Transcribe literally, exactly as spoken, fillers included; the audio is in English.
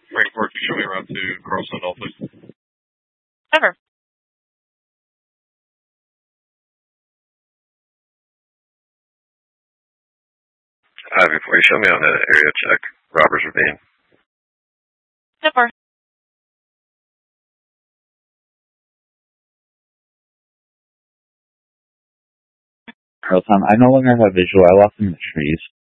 Great work. Show me around to Carl Sundahl, please. Never. Hi, before you show me on the area check, Robbers Ravine. Never. Carl Tom, I no longer have visual. I lost in the trees.